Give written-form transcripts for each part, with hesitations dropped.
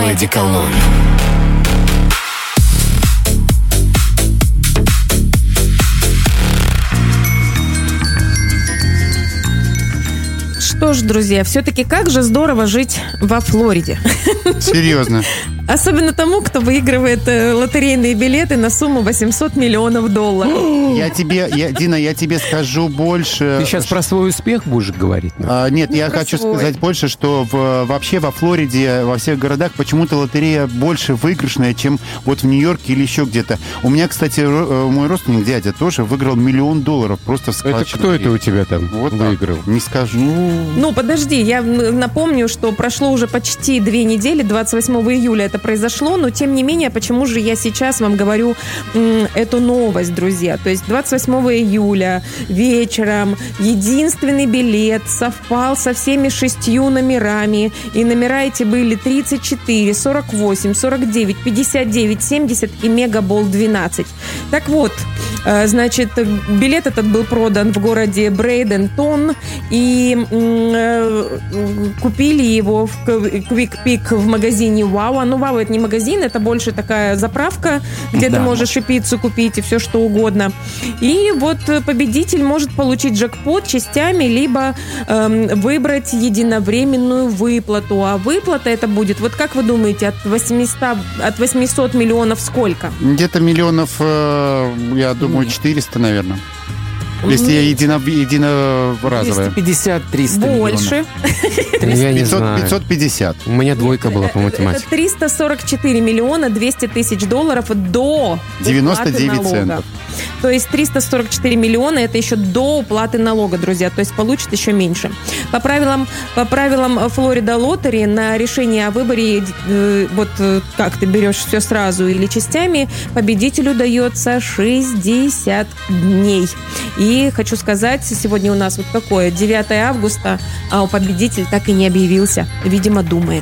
одеколон. Что ж, друзья, все-таки как же здорово жить во Флориде. Серьезно. Особенно тому, кто выигрывает лотерейные билеты на сумму $800 миллионов. Дина, я тебе скажу больше. Ты сейчас про свой успех будешь говорить? Нет, я хочу сказать больше, что вообще во Флориде, во всех городах почему-то лотерея больше выигрышная, чем вот в Нью-Йорке или еще где-то. У меня, кстати, мой родственник, дядя, тоже выиграл $1 миллион просто в складчике. Это кто это у тебя там вот выиграл? Так. Не скажу. Ну, подожди, я напомню, что прошло уже почти 2 недели, 28 июля это произошло, но тем не менее, почему же я сейчас вам говорю эту новость, друзья? То есть 28 июля вечером единственный билет совпал со всеми 6 номерами, и номера эти были 34, 48, 49, 59, 70 и Мегабол 12. Так вот, значит, билет этот был продан в городе Брейдентон, и купили его в Quick Pick в магазине Wow. Ну, Wow — это не магазин, это больше такая заправка, где ты можешь и пиццу купить, и все что угодно. И вот победитель может получить джекпот частями, либо выбрать единовременную выплату. А выплата это будет, вот как вы думаете, от 800 миллионов сколько? Где-то миллионов, я думаю, 400, наверное. Если я единоразовая. 250-300 больше. Миллионов. Я не 500, знаю. 550. У меня двойка была по математике. 344 миллиона 200 тысяч долларов до 99 центов. То есть 344 миллиона это еще до уплаты налога, друзья. То есть получит еще меньше. По правилам Флорида Лотерии на решение о выборе, вот как ты берешь все сразу или частями, победителю дается 60 дней. И хочу сказать, сегодня у нас вот какое, 9 августа, а у победителя так и не объявился. Видимо, думает.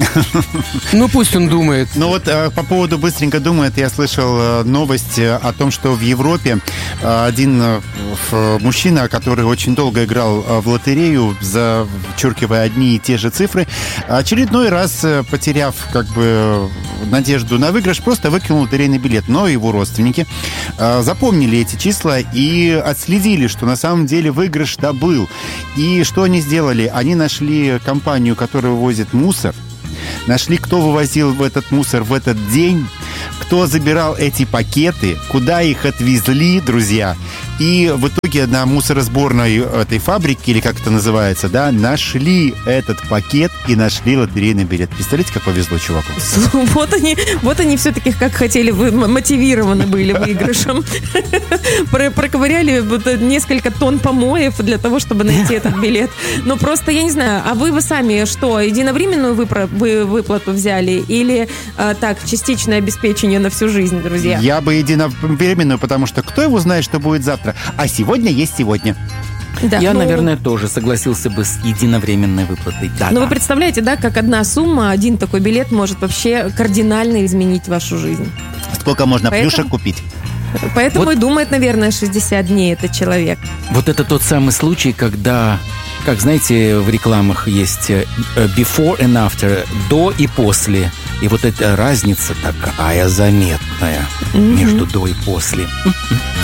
Ну, пусть он думает. Ну вот по поводу «быстренько думает», я слышал новость о том, что в Европе один мужчина, который очень долго играл в лотерею, зачеркивая одни и те же цифры, очередной раз, потеряв как бы надежду на выигрыш, просто выкинул лотерейный билет. Но его родственники запомнили эти числа и отследили, что на самом деле выигрыш-то был. И что они сделали? Они нашли компанию, которая вывозит мусор, нашли, кто вывозил этот мусор в этот день, кто забирал эти пакеты, куда их отвезли, друзья. И в итоге на мусоросборной этой фабрике, или как это называется, да, нашли этот пакет и нашли лотерейный билет. Представляете, как повезло чуваку? Вот они все-таки как хотели, мотивированы были выигрышем. Проковыряли несколько тонн помоев для того, чтобы найти этот билет. Но просто, я не знаю, а вы сами что, единовременную выплату взяли или так, частичное обеспечение на всю жизнь, друзья? Я бы единовременную, потому что кто его знает, что будет завтра. А сегодня есть сегодня. Да, наверное, тоже согласился бы с единовременной выплатой. Да, вы представляете, да, как одна сумма, один такой билет может вообще кардинально изменить вашу жизнь. Сколько можно плюшек купить? Поэтому и думает, наверное, 60 дней этот человек. Вот это тот самый случай, когда, как знаете, в рекламах есть before and after, до и после. И вот эта разница такая заметная между до и после.